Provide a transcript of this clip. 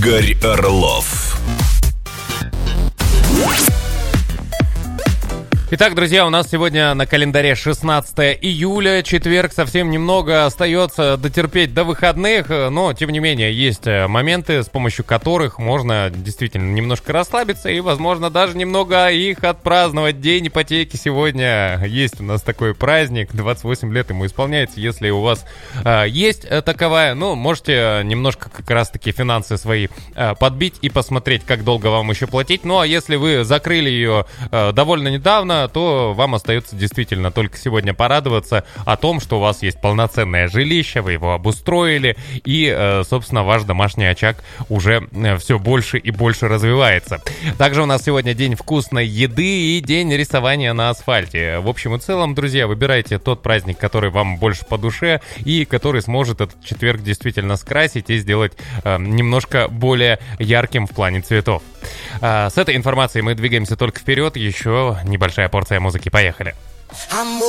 Игорь Орлов. Итак, друзья, у нас сегодня на календаре 16 июля, четверг, совсем немного остается дотерпеть до выходных, но, тем не менее, есть моменты, с помощью которых можно действительно немножко расслабиться и, возможно, даже немного их отпраздновать. День ипотеки сегодня есть у нас такой праздник, 28 лет ему исполняется, если у вас есть таковая, ну, можете немножко как раз-таки финансы свои подбить и посмотреть, как долго вам еще платить. Ну, а если вы закрыли ее довольно недавно, то вам остается действительно только сегодня порадоваться о том, что у вас есть полноценное жилище, вы его обустроили, и, собственно, ваш домашний очаг уже все больше и больше развивается. Также у нас сегодня день вкусной еды и день рисования на асфальте. В общем и целом, друзья, выбирайте тот праздник, который вам больше по душе и который сможет этот четверг действительно скрасить и сделать немножко более ярким в плане цветов. С этой информацией мы двигаемся только вперед. Еще небольшая порция музыки. Поехали.